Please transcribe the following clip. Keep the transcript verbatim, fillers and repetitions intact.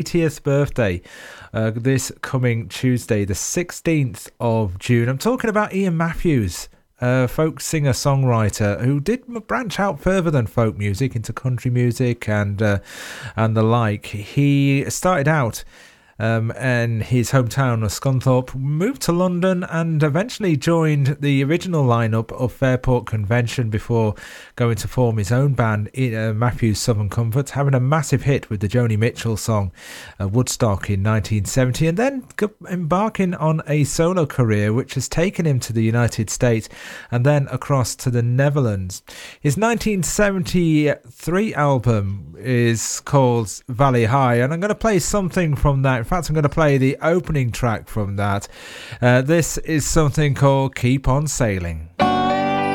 eightieth birthday uh, this coming Tuesday, the sixteenth of June. I'm talking about Ian Matthews, a folk singer songwriter who did branch out further than folk music into country music and uh, and the like. He started out Um, in his hometown of Scunthorpe, moved to London and eventually joined the original lineup of Fairport Convention before going to form his own band, uh, Matthews Southern Comfort, having a massive hit with the Joni Mitchell song uh, Woodstock in nineteen seventy, and then embarking on a solo career which has taken him to the United States and then across to the Netherlands. His nineteen seventy-three album is called Valley High, and I'm going to play something from that. In fact, I'm going to play the opening track from that. Uh, this is something called Keep On Sailing.